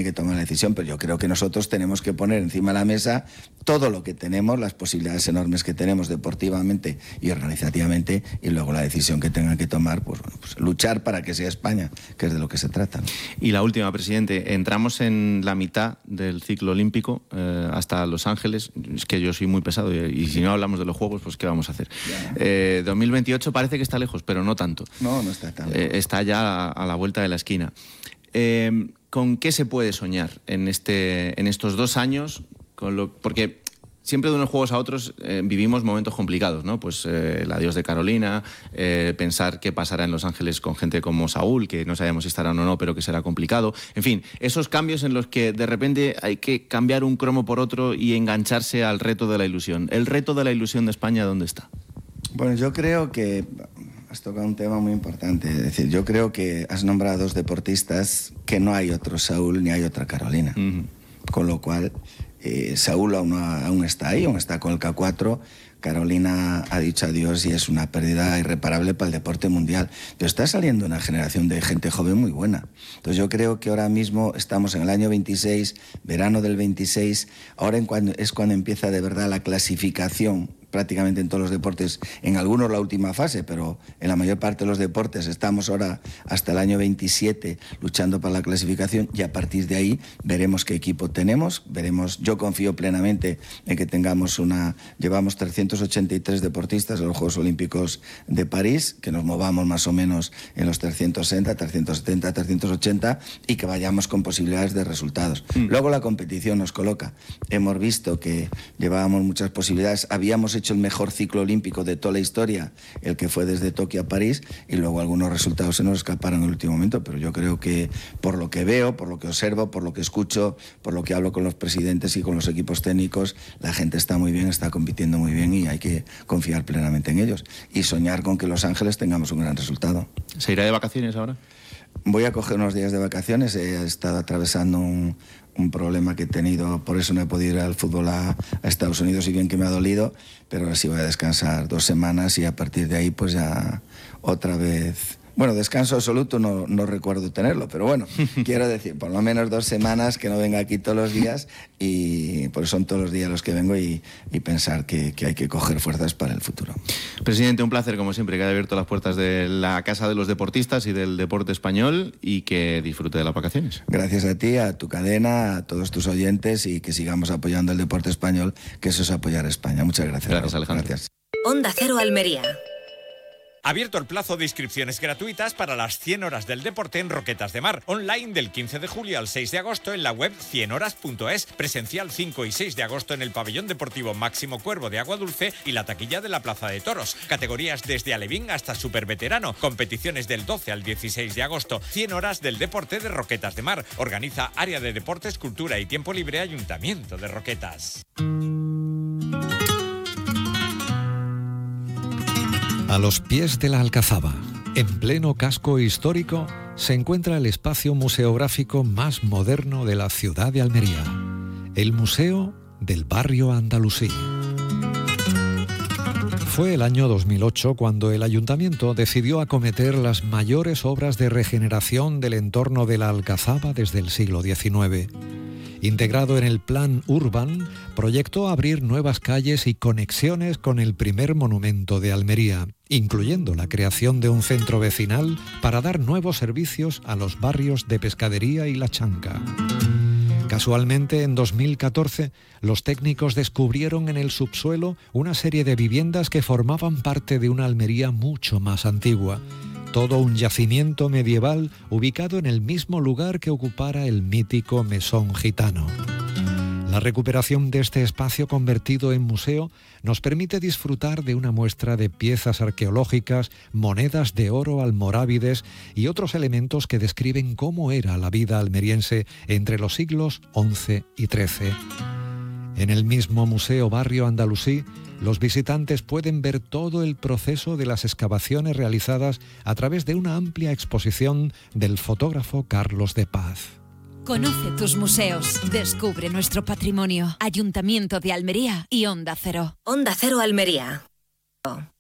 que tomar la decisión, pero yo creo que nosotros tenemos que poner encima de la mesa todo lo que tenemos, las posibilidades enormes que tenemos deportivamente y organizativamente, y luego la decisión que tengan que tomar, pues luchar para que sea España, que es de lo que se trata, ¿no? Y la última, presidente, entramos en la mitad del ciclo olímpico hasta Los Ángeles. Es que yo soy muy pesado y si no hablamos de los Juegos, pues ¿qué vamos a hacer? 2028 parece que está lejos, pero no tanto. No está tan lejos. Está ya a la vuelta de la esquina. ¿Con qué se puede soñar en estos 2 años? Porque siempre de unos juegos a otros vivimos momentos complicados, ¿no? Pues el adiós de Carolina, pensar qué pasará en Los Ángeles con gente como Saúl, que no sabemos si estarán o no, pero que será complicado. En fin, esos cambios en los que de repente hay que cambiar un cromo por otro y engancharse al reto de la ilusión. ¿El reto de la ilusión de España dónde está? Bueno, yo creo que has tocado un tema muy importante. Es decir, yo creo que has nombrado a 2 deportistas que no hay otro Saúl ni hay otra Carolina. Con lo cual, Saúl aún está ahí, aún está con el K4. Carolina ha dicho adiós y es una pérdida irreparable para el deporte mundial. Pero está saliendo una generación de gente joven muy buena. Entonces yo creo que ahora mismo estamos en el año 26, verano del 26, ahora es cuando empieza de verdad la clasificación prácticamente en todos los deportes, en algunos la última fase, pero en la mayor parte de los deportes estamos ahora hasta el año 27 luchando para la clasificación y a partir de ahí veremos qué equipo tenemos, yo confío plenamente en que llevamos 383 deportistas en los Juegos Olímpicos de París, que nos movamos más o menos en los 360, 370, 380 y que vayamos con posibilidades de resultados. Luego la competición nos coloca. Hemos visto que llevábamos muchas posibilidades, habíamos hecho el mejor ciclo olímpico de toda la historia, el que fue desde Tokio a París, y luego algunos resultados se nos escaparon en el último momento, pero yo creo que por lo que veo, por lo que observo, por lo que escucho, por lo que hablo con los presidentes y con los equipos técnicos, la gente está muy bien, está compitiendo muy bien y hay que confiar plenamente en ellos y soñar con que Los Ángeles tengamos un gran resultado. ¿Se irá de vacaciones ahora? Voy a coger unos días de vacaciones, he estado atravesando un problema que he tenido, por eso no he podido ir al fútbol a Estados Unidos, y bien que me ha dolido, pero ahora sí voy a descansar 2 semanas y a partir de ahí pues ya otra vez... Bueno, descanso absoluto no recuerdo tenerlo, pero bueno, quiero decir, por lo menos 2 semanas que no venga aquí todos los días, y por eso son todos los días los que vengo y pensar que hay que coger fuerzas para el futuro. Presidente, un placer como siempre, que haya abierto las puertas de la Casa de los Deportistas y del deporte español y que disfrute de las vacaciones. Gracias a ti, a tu cadena, a todos tus oyentes y que sigamos apoyando el deporte español, que eso es apoyar a España. Muchas gracias. Gracias, Alejandro. Gracias. Onda Cero Almería. Abierto el plazo de inscripciones gratuitas para las 100 horas del deporte en Roquetas de Mar. Online del 15 de julio al 6 de agosto en la web 100horas.es. Presencial 5 y 6 de agosto en el pabellón deportivo Máximo Cuervo de Agua Dulce y la taquilla de la Plaza de Toros. Categorías desde alevín hasta superveterano. Competiciones del 12 al 16 de agosto. 100 horas del deporte de Roquetas de Mar. Organiza Área de Deportes, Cultura y Tiempo Libre, Ayuntamiento de Roquetas. A los pies de la Alcazaba, en pleno casco histórico, se encuentra el espacio museográfico más moderno de la ciudad de Almería, el Museo del Barrio Andalusí. Fue el año 2008 cuando el ayuntamiento decidió acometer las mayores obras de regeneración del entorno de la Alcazaba desde el siglo XIX. Integrado en el Plan Urban, proyectó abrir nuevas calles y conexiones con el primer monumento de Almería, incluyendo la creación de un centro vecinal para dar nuevos servicios a los barrios de Pescadería y La Chanca. Casualmente, en 2014, los técnicos descubrieron en el subsuelo una serie de viviendas que formaban parte de una Almería mucho más antigua. Todo un yacimiento medieval ubicado en el mismo lugar que ocupara el mítico Mesón Gitano. La recuperación de este espacio convertido en museo nos permite disfrutar de una muestra de piezas arqueológicas, monedas de oro almorávides y otros elementos que describen cómo era la vida almeriense entre los siglos XI y XIII. En el mismo Museo Barrio Andalusí, los visitantes pueden ver todo el proceso de las excavaciones realizadas a través de una amplia exposición del fotógrafo Carlos de Paz. Conoce tus museos, descubre nuestro patrimonio. Ayuntamiento de Almería y Onda Cero. Onda Cero Almería.